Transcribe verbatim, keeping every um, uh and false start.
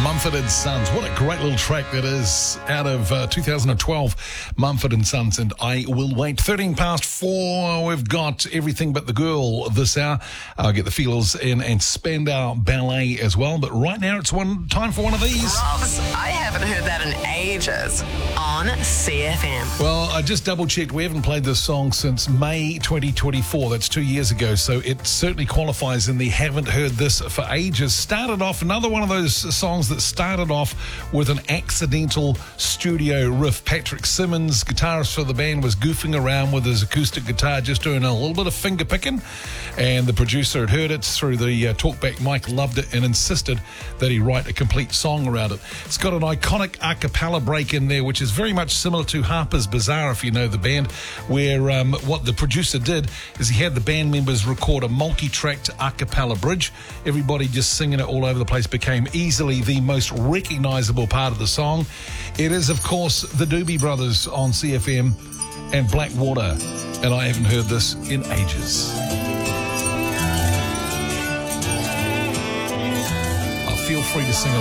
Mumford and Sons. What a great little track that is out of uh, two thousand twelve. Mumford and Sons and I Will Wait. thirteen past four. We've got Everything But the Girl this hour. I'll get the Feelers in and Spandau Ballet as well. But right now it's one time for one of these. Robs, I haven't heard that in ages on C F M. Well, I just double checked. We haven't played this song since May twenty twenty-four. That's two years ago. So it certainly qualifies in the haven't heard this for ages. Started off, another one of those songs that started off with an accidental studio riff. Patrick Simmons, guitarist for the band, was goofing around with his acoustic guitar, just doing a little bit of finger picking. And the producer had heard it through the uh, talkback mic, loved it, and insisted that he write a complete song around it. It's got an iconic a cappella break in there, which is very much similar to Harper's Bazaar, if you know the band, where um, what the producer did is he had the band members record a multi-tracked a cappella bridge. Everybody just singing it all over the place became easily the most recognisable part of the song. It is, of course, the Doobie Brothers on C F M and Blackwater, and I haven't heard this in ages. Oh, feel free to sing along.